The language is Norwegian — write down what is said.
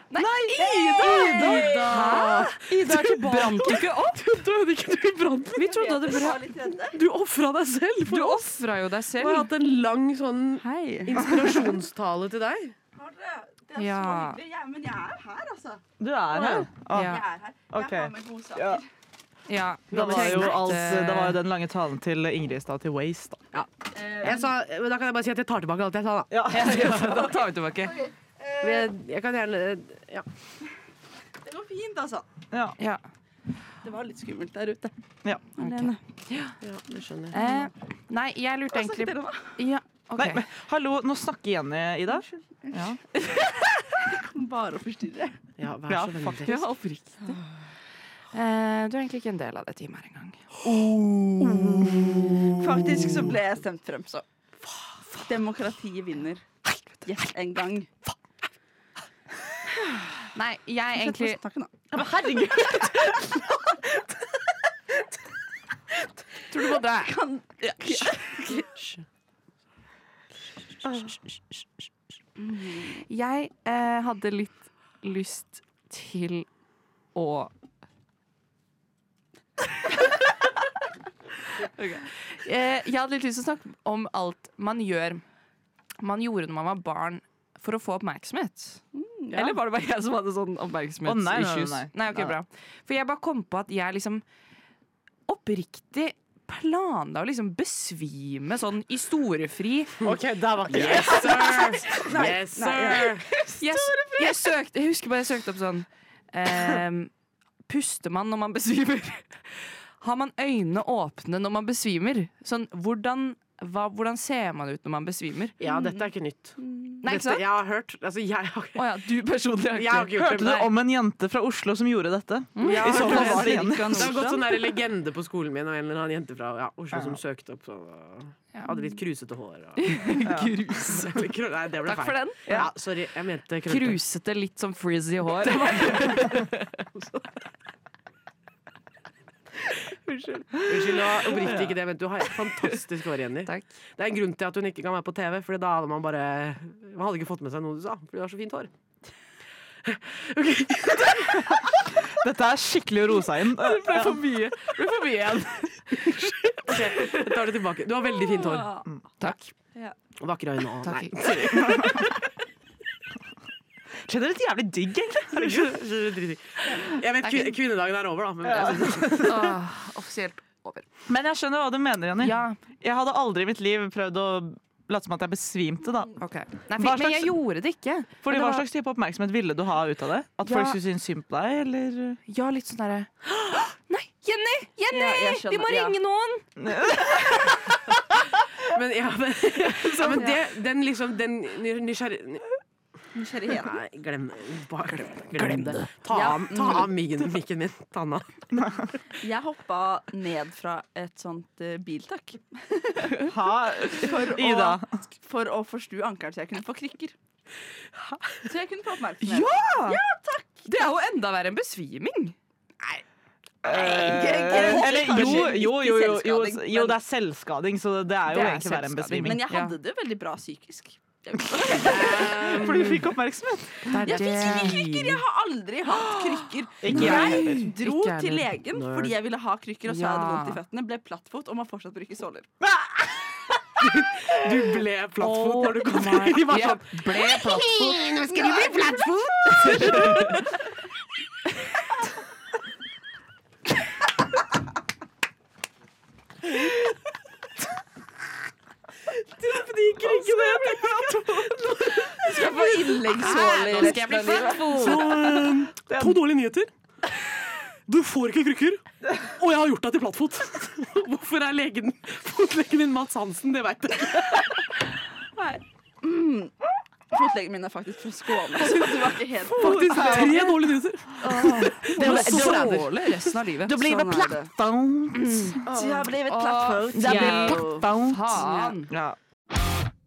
Ida! Ida er tilbake. Brant du ikke opp? Du døde ikke, du brant. Vi trodde det brant. Du offra deg selv Du for oss. offra jo deg Du har selv. hatt en lang sånn Hei. inspirasjonstale til deg. Har dere? Det er Ja. så hyggelig. Men jeg er her, altså. Du er her? Ja. Jeg er her. Ok. Jeg har med gode saker. Ja. Ja. Det var jo tenkte- det var jo den lange talen til Ingrid i stad, til Waste. Da. Jeg sa, da kan jeg bare si at jeg tar tilbake alt jeg sa, da. Ja. Da tar vi tilbake. Jeg kan gjerne ja. Det går fint, altså. Ja. Ja. Det var litt skummelt der ute. Ja. Alene. Ja, det skjønner jeg. Nei, jeg lurte Hva snakket egentlig dere om? Ja, ok. Nei, men, hallo, nå snakker Jenny, Ida. Ja. Bare å forstyrre. Ja, vær Ja, så vennlig. faktisk. Ja, oppriktig. Du er egentlig ikke en del av det teamet her engang. Faktisk så ble jeg stemt frem, så. Demokratiet vinner. Yes, en gang. Nei, jeg egentlig Snakke nå. Men herregud! Tror du på det? Kan... Jeg hadde litt lyst til å Ok. Jeg hadde litt lyst til å snakke om alt man gjorde når man var barn for å få oppmerksomhet. Ja. Eller var det bare jeg som hadde sånn oppmerksomhetsissues? Nei. Ok, bra. For jeg bare kom på at jeg liksom oppriktig planla å liksom besvime sånn i storefri. OK, der var ikke Yes, sir! Yes, sir! Jeg husker bare jeg søkte opp sånn puster man når man besvimer? Har man øynene åpne når man besvimer? Sånn, hvordan ser man ut når man besvimer? Ja, dette er ikke nytt. Nei, ikke Dette, sant? jeg har hørt Altså, jeg har Å ja, du personlig har Jeg har ikke. ikke gjort Hørte det. du om en jente fra Oslo som gjorde dette? Ja, I så fall var det Jenny. Det har gått sånn der legende på skolen min, og en eller annen jente fra Oslo som søkte opp sånn, hadde litt krusete hår. Og, Kruse. Nei, det ble Takk for feil. den. Ja, sorry, jeg mente krøllete. Krusete, litt sånn frizzy hår. Unnskyld, det var oppriktig ikke det, men du har et fantastisk hår, Jenny. Takk. Det er en grunn til at hun ikke kan være på TV, for da hadde man hadde ikke fått med seg noe du sa, for du har så fint hår. Dette er skikkelig å roe seg inn. Det ble for mye igjen. Ok, jeg tar det tilbake. Du har veldig fint hår. Takk. Og vakre øyne. Og, Takk. nei. Kjenner det jævlig digg, egentlig. Jeg vet kvinnedagen er over, da. Men jeg synes- Offisielt over. Men jeg skjønner hva du mener, Jenny. Ja, Jeg hadde aldri i mitt liv prøvd å late som at jeg besvimte, da. ok. Nei, Hva men slags- jeg gjorde det ikke. Fordi Det Hva var- slags type oppmerksomhet ville du ha ut av det? At Ja. folk skulle synes synd på deg, eller? Ja, litt sånn derre Nei, Jenny! Ja, jeg skjønner, Vi må ja. ringe noen! men den liksom Den Nysgjerrighet. Nei, glem det. Ta av mikken min, Tanna. Jeg hoppa ned fra et sånt biltak Ida. for å forstue ankelen så jeg kunne få krykker. Så jeg kunne få oppmerksomhet. Det er jo enda verre enn besviming. Eller jo, det er selvskading, så det er jo Det er egentlig verre enn selvskading, besviming. Men jeg hadde det veldig bra psykisk. For du fikk oppmerksomhet. Det Jeg fikk ikke krykker! Jeg har aldri hatt krykker. Ikke jeg Jeg heller. dro Ikke jeg til heller. legen Nerd. fordi jeg ville ha krykker, og så hadde jeg Ja. vondt i føttene. Ble plattfot og må fortsatt bruke såler. Du ble plattfot når du kom inn. De var sånn ble plattfot. Nå skal du bli plattfot! Jeg får innleggssåler Nå skal jeg bli plattfot. To dårlige nyheter. Du får ikke krykker, og jeg har gjort deg til plattfot. Hvorfor er fotlegen din Mats Hansen? Det veit jeg ikke. Fotlegen min er faktisk fra Skåne, så det var ikke helt Faktisk 3 dårlige nyheter. Det var såle resten av livet. Du blir Sånn er det. plattfot. Så jeg har blitt Å, plattfot. ja. Plattfot. Faen. Ja.